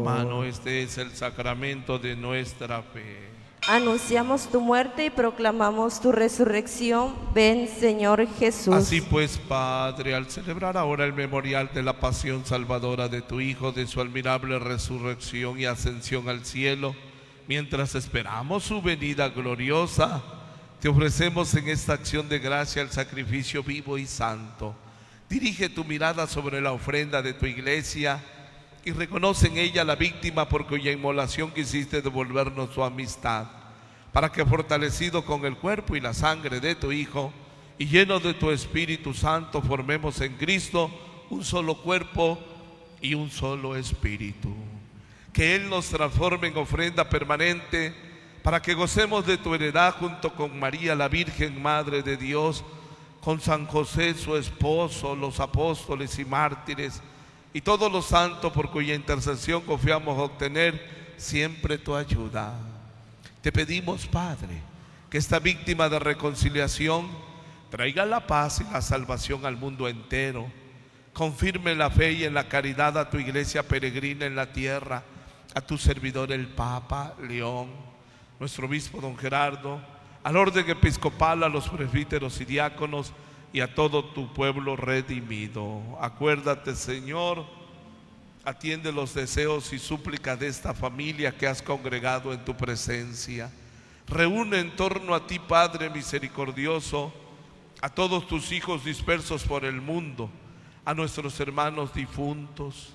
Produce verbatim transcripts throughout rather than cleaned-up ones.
Hermano, este es el sacramento de nuestra fe. Anunciamos tu muerte y proclamamos tu resurrección. Ven, Señor Jesús. Así pues, Padre, al celebrar ahora el memorial de la pasión salvadora de tu Hijo, de su admirable resurrección y ascensión al cielo, mientras esperamos su venida gloriosa, te ofrecemos en esta acción de gracia el sacrificio vivo y santo. Dirige tu mirada sobre la ofrenda de tu iglesia y reconoce en ella la víctima por cuya inmolación quisiste devolvernos tu amistad, para que fortalecido con el cuerpo y la sangre de tu Hijo y lleno de tu Espíritu Santo formemos en Cristo un solo cuerpo y un solo espíritu. Que Él nos transforme en ofrenda permanente para que gocemos de tu heredad junto con María la Virgen Madre de Dios, con San José su esposo, los apóstoles y mártires y todos los santos por cuya intercesión confiamos obtener siempre tu ayuda. Te pedimos, Padre, que esta víctima de reconciliación traiga la paz y la salvación al mundo entero. Confirme la fe y en la caridad a tu iglesia peregrina en la tierra, a tu servidor el Papa León, nuestro obispo don Gerardo, al orden episcopal, a los presbíteros y diáconos y a todo tu pueblo redimido. Acuérdate, Señor, atiende los deseos y súplicas de esta familia que has congregado en tu presencia. Reúne en torno a ti, Padre misericordioso, a todos tus hijos dispersos por el mundo, a nuestros hermanos difuntos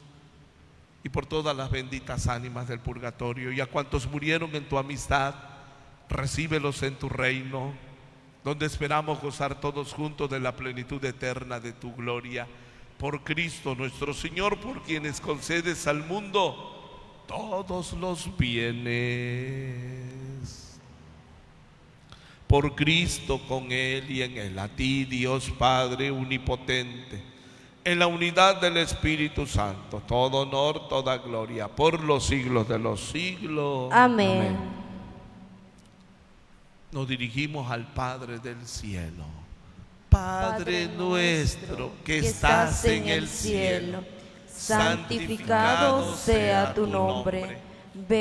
y por todas las benditas ánimas del purgatorio, y a cuantos murieron en tu amistad, recíbelos en tu reino, donde esperamos gozar todos juntos de la plenitud eterna de tu gloria. Por Cristo nuestro Señor, por quienes concedes al mundo todos los bienes. Por Cristo, con Él y en Él, a ti, Dios Padre Omnipotente, en la unidad del Espíritu Santo, todo honor, toda gloria, por los siglos de los siglos. Amén. Amén. Nos dirigimos al Padre del cielo. Padre nuestro que estás en el cielo, santificado sea tu nombre.